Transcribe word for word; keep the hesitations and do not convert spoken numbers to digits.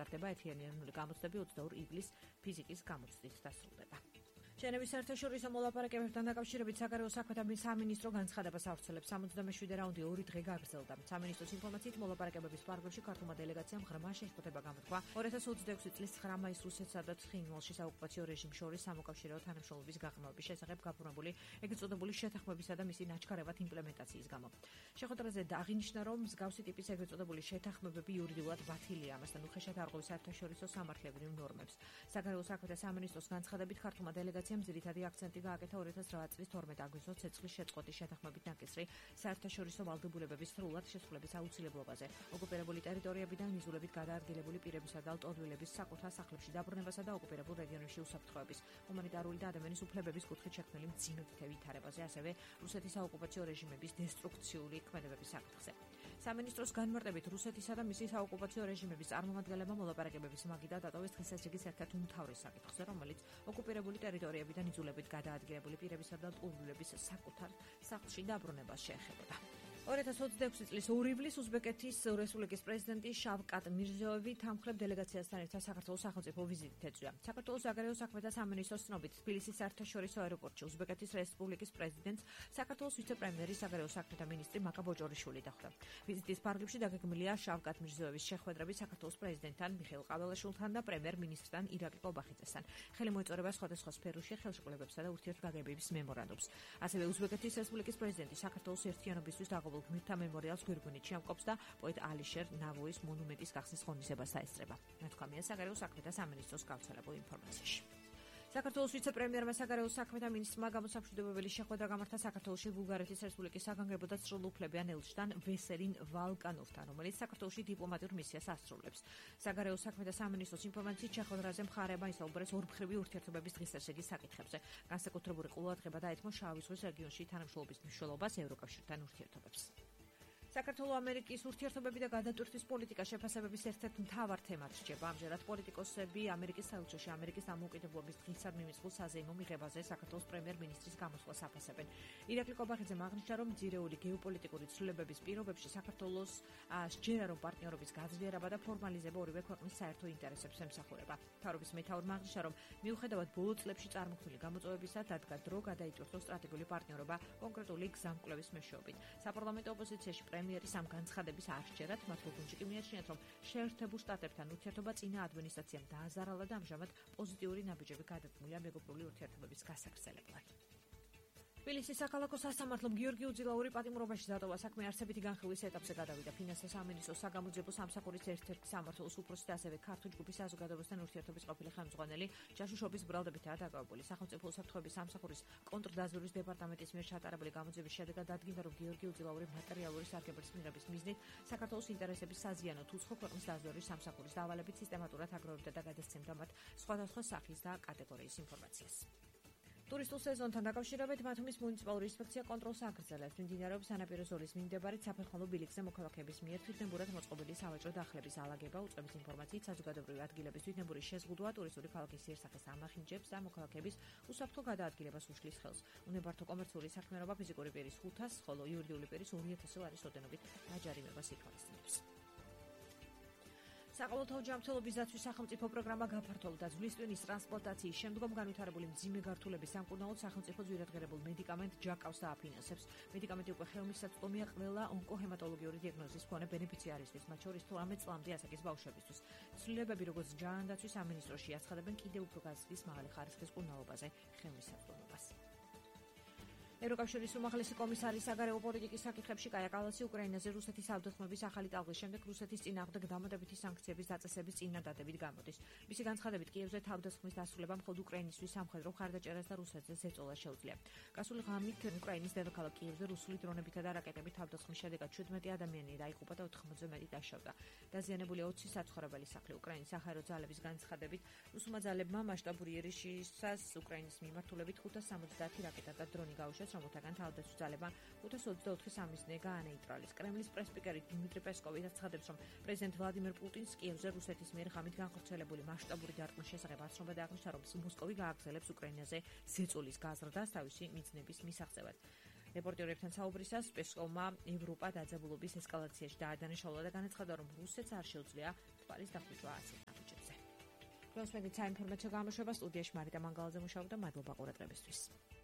გატარდება ეთერიანი გამოცდები ოცდაორი ივლისს ფიზიკის გამოცდით დასრულდება. ჟენევის საერთაშორისო მოლაპარაკებებთან დაკავშირებით საგარეო საქმეთა სამინისტრო განცხადებას ავრცელებს. სამოცდამეშვიდე რაუნდი ორი დღე გაგრძელდა. სამინისტროს ინფორმაციით მოლაპარაკებების პარაგრაფში ქართულმა დელეგაციამ ღრმა შეშფოთება გამოთქვა ორი ათას ოცდაექვსი წლის ცხრა მაისს რუსეთსა და ცხინვალში საოკუპაციო რეჟიმს შორის სამოკავშირეო თანამშრომლობის გაღრმავების შესახებ გაფორმებული ეგრეთ წოდებული შეთანხმებისა და მისი ნაჩქარევად იმპლემენტაციის გამო. შეხვედრაზე აღინიშნა, რომ მსგავსი ტიპის ეგრეთ წოდებული შეთანხმებები იურიდიულად ბათილია, ამასთან უხეშად არღვევს საერთაშორისო სამართლებრივ ნორმებს. საგარეო საქმეთა სამინისტროს განცხადებით ქართულმა დელეგაციამ ძირითადი აქცენტი გააკეთა ორი ათას ოცდაოთხ წლის თორმეტ აგვისტოს ცეცხლის შეწყვეტის შეთანხმებით ნაკისრი საერთაშორისო ვალდებულებების სრულად შესრულების აუცილებლობაზე, ოკუპირებული ტერიტორიებიდან მიზულებით გადაადგილებული პირებისა და ლტოლვილების საკუთარ სახლებში დაბრუნებასა და ოკუპირებულ რეგიონებში უსაფრთხოების, ჰუმანიტარული და ადამიანის უფლებების კუთხით შექმნილი მძიმე ვითარებაზე, ასევე რუსეთის საოკუპაციო რეჟიმების დესტრუქციული ქმედებების საკითხზე. სამინისტროს განმარტებით რუსეთისა და მისი საოკუპაციო რეჟიმების წარმომადგენლებმა მოლაპარაკებების მაგიდა დატოვეს დღესასწაულის ერთ-ერთ უმთავრეს საკითხზე, რომელიც ოკუპირებული ტერიტორიებიდან იძულებით გადაადგილებული პირებისა და ლტოლვილების საკუთარ სახლში დაბრუნებას შეეხებოდა. ორი ათას ოცდაექვსი წლის ორი ივლისს უზბეკეთის რესპუბლიკის პრეზიდენტი შავკატ მირზიოევი თანმხლებ დელეგაციასთან ერთად საქართველოს სახელმწიფო ვიზიტით ეწვია. საქართველოს საგარეო საქმეთა სამინისტროს ცნობით თბილისის საერთაშორისო აეროპორტში უზბეკეთის რესპუბლიკის პრეზიდენტს საქართველოს ვიცე-პრემიერი საგარეო საქმეთა მინისტრი მაკა ბოჭორიშვილი დახვდა. ვიზიტის ფარგლებში დაგეგმილია შავკატ მირზიოევის შეხვედრები საქართველოს პრეზიდენტთან მიხეილ ყაველაშვილთან და პრემიერ-მინისტრთან ირაკლი ყობახიძესთან. ხელი მოეწოდება სხვადასხვა სფეროში ხელშეკრულებებსა და ურთიერთგაგებების მემორანდუმს. ასევე უზბეკეთის რესპუბლიკის პრეზიდენტი საქართველოს ერთიანობისთვის დაღუპულ გმირთა მემორიალს გვირგვინით შეამკობს და პოეტ ალიშერ ნავოის მონუმენტის გახსნის ღონისძიებას აესწრება. ნათქვამია საგარეო საქმეთა სამინისტროს გავრცელებულ ინფორმაციაში. საქართველოს ვიცე-პრემიერმა საგარეო საქმეთა მინისტრმა გამოსამშვიდობებელი შეხვედრა გამართა საქართველოში ბულგარეთის რესპუბლიკის საგანგებო და სრულუფლებიან ელჩთან ვესერინ ვალკანოვთან, რომელიც საქართველოში დიპლომატიურ მისიას ასრულებს. საგარეო საქმეთა სამინისტროს ინფორმაციით შეხვედრაზე მხარეებმა ისაუბრეს ორმხრივი ურთიერთობების დღესდღეობის საკითხებზე. განსაკუთრებული ყურადღება დაეთმო შავი ზღვის რეგიონში თანამშრომლობის მნიშვნელობას, ევროკავშირთან ურთიერთობებს. საქართველო-ამერიკის ურთიერთობები და გადატვირთვის პოლიტიკა შეფასებების ერთ-ერთ მთავარ თემად რჩება. ამჯერად პოლიტიკოსები ამერიკის საელჩოში ამერიკის დამოუკიდებლობის დღისად მიმწყულ საზეიმო მიღებაზე საქართველოს პრემიერ-მინისტრის გამოსვლას აფასებენ. ირაკლი ყობახიძემ აღნიშნა, რომ ძირეული გეოპოლიტიკური ცვლილებების პირობებში საქართველოს სჯერა, რომ პარტნიორობის გაძლიერება და ფორმალიზება ორივე ქვეყნის საერთო ინტერესებს ემსახურება. მთავრობის მეთაურმა აღნიშნა, რომ მიუხედავად ბოლო წლებში წარმოქმნილი გამოწვევებისა, დადგა დრო გადაიტვირთოს სტრატეგიული პარტნიორობა კონკრეტული გზამკვლევის მეშვეობით. საპარლამენტო ოპოზიციაში პრემიერის ამ განცხადების არ სჯერათ, მათ გუნჯი კი მიაჩნიათ, რომ შეერთებულ შტატებთან ურთიერთობა წინა ადმინისტრაციამ დააზარალა და ამჟამად პოზიტიური ნაბიჯები გადადგმულია მეგობრული ურთიერთობების გასაგრძელებლად. თბილისის საქალაქო სასამართლომ გიორგი უძილაური პატიმრობაში დატოვა საქმე არსებითი განხილვის ეტაპზე გადავიდა. ფინანსთა სამინისტროს საგამოძიებო სამსახურის ერთ-ერთი სამმართველოს უფროსი და ასევე ქართულ ჯგუფის საზოგადოებასთან ურთიერთობის ყოფილი ხელმძღვანელი ჯაშუშობის ბრალდებითაა დაკავებული. სახელმწიფო უსაფრთხოების სამსახურის კონტრდაზვერვის დეპარტამენტის მიერ ჩატარებული გამოძიების შედეგად დადგინდა, რომ გიორგი უძილაური მატერიალური სარგებლის მიღების მიზნით საქართველოს ინტერესების საზიანოდ უცხო ქვეყნის დაზვერვის სამსახურის დავალებით სისტემატურად აგროვებდა და გადასცემდა მათ სხვადასხვა სახის და კატეგორიის ინფორმაციას. ტურისტულ სეზონთან დაკავშირებით ბათუმის მუნიციპალური ინსპექცია კონტროლს აგრძელებს. მიმდინარეობს სანაპირო ზოლის მიმდებარე საფეხმავლო ბილიკზე მოქალაქეების მიერ თვითნებურად მოწყობილი სავაჭრო დახლების ალაგება. უწყების ინფორმაციით საზოგადოებრივი ადგილების თვითნებური შეზღუდვა ტურისტული ქალაქის იერსახეს ამახინჯებს და მოქალაქეების უსაფრთხო გადაადგილებას უშლის ხელს. უნებართო კომერციული საქმიანობა ფიზიკური პირის ხუთას, ხოლო იურიდიული პირის ორი ათასი ლარის ოდენობით დაჯარიმებას ითვალისწინებს. საყოველთაო ჯანმრთელობის დაცვის სახელმწიფო პროგრამა გაფართოვდა. ძვლის ტვინის ტრანსპლანტაციის შემდგომ განვითარებული მძიმე გართულების სამკურნალოდ სახელმწიფო ძვირადღირებულ მედიკამენტ ჯაკავს და აფინანსებს. მედიკამენტი უკვე ხელმისაწვდომია ყველა ონკოჰემატოლოგიური დიაგნოზის მქონე ბენეფიციარისთვის, მათ შორის თორმეტ წლამდე ასაკის ბავშვებისთვის. ცვლილებები, როგორც ჯანდაცვის სამინისტროში აცხადებენ, კიდევ უფრო გაზრდის მაღალი ხარისხის მკურნალობაზე ხელმისაწვდომობას. ევროკავშირის უმაღლესი კომისარი საგარეო პოლიტიკის საკითხებში კაია კალასი უკრაინაზე რუსეთის ავდოხმების ახალი ტალღის შემდეგ რუსეთის წინააღმდეგ დამატებითი სანქციების დაწესების წინადადებით გამოდის. მისი განცხადებით კიევზე თავდასხმის დასრულება მხოლოდ უკრაინისთვის სამხედრო მხარდაჭერას და რუსეთზე ზეწოლას შეუძლია. გასული ღამით უკრაინის დედაქალაქ კიევზე რუსული დრონებითა და რაკეტებით თავდასხმის შედეგად შვიდმეტი ადამიანი დაიღუპა და ოთხმოცზე მეტი დაშავდა. დაზიანებულია ოცი საცხოვრებელი სახლი. უკრაინის საჰაერო ძალების განცხადებით რუსულმა ძალებმა მასშტაბური იერიშისას უკრაინის მიმართულებით ხუთას სამოცდაათი რაკეტა და დრონი გაუშვეს, რომელთაგან თავდაცვის ძალებმა ხუთას ოცდაოთხი სამიზნე გაანეიტრალეს. კრემლის პრესპიკერი დიმიტრი პესკოვი აცხადებს, რომ პრეზიდენტ ვლადიმერ პუტინს კიევზე რუსეთის მიერ ღამით განხორციელებული მასშტაბური დარტყმის შესახებ აცნობა და აღნიშნა, რომ მოსკოვი გააგრძელებს უკრაინაზე ზეწოლის გაზრდას თავისი მიზნების მისაღწევად. რეპორტერებთან საუბრისას პესკოვმა ევროპა დაძაბულობის ესკალაციაში დაადანაშაულა და განაცხადა, რომ რუსეთს არ შეუძლია თვალის დახვიჭვა ასეთ. დღეს მე საინფორმაციო გამოშვება სტუდიაში მარიტა მანგალაძე მუშაობდა. მადლობა ყურადღებისთვის.